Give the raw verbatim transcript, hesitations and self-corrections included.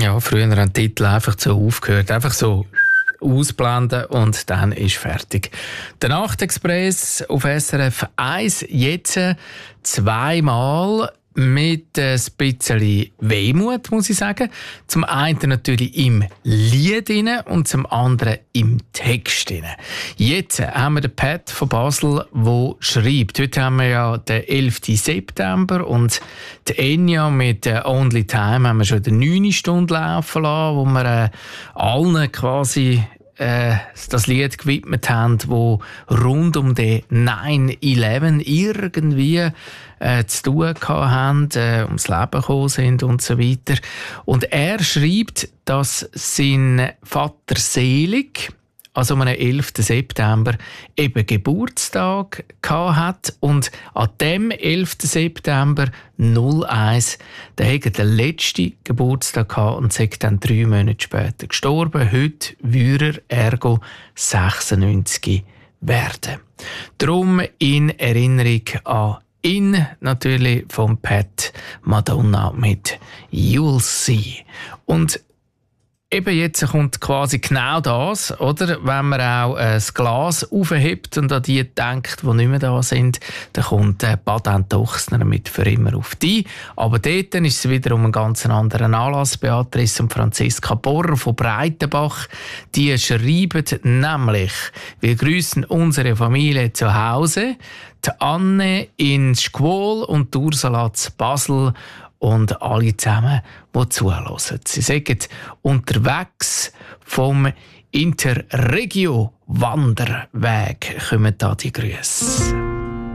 Ja, früher haben die Titel einfach so aufgehört, einfach so ausblenden und dann ist fertig. Der Nachtexpress auf S R F eins jetzt zweimal mit ein bisschen Wehmut, muss ich sagen. Zum einen natürlich im Lied rein und zum anderen im Text rein. Jetzt haben wir den Pat von Basel, der schreibt. Heute haben wir ja den elften September und die Enya mit «Only Time» haben wir schon die neunte Stunde laufen lassen, wo wir äh, allen quasi äh, das Lied gewidmet haben, wo rund um den nine eleven irgendwie äh, zu tun haben, äh, ums Leben gekommen sind und so weiter. Und er schreibt, dass sein Vater selig, also am elften September, eben Geburtstag gehabt hat. Und an dem elften September null eins, da hat er den letzten Geburtstag gehabt und ist dann drei Monate später gestorben. Heute würde er ergo sechsundneunzig werden. Darum in Erinnerung an ihn, natürlich von Pat Madonna mit «You'll See». Und eben jetzt kommt quasi genau das, oder? Wenn man auch äh, das Glas aufhebt und an die denkt, die nicht mehr da sind, dann kommt äh, Patent Ochsner mit «Für immer auf die». Aber dort ist es wieder um einen ganz anderen Anlass. Beatrice und Franziska Borrer von Breitenbach, die schreiben nämlich: «Wir grüßen unsere Familie zu Hause, die Anne in Schkwol und die Ursula zu Basel und alle zusammen, die zuhören. Sie sagen, unterwegs vom Interregio-Wanderweg kommen da die Grüße.»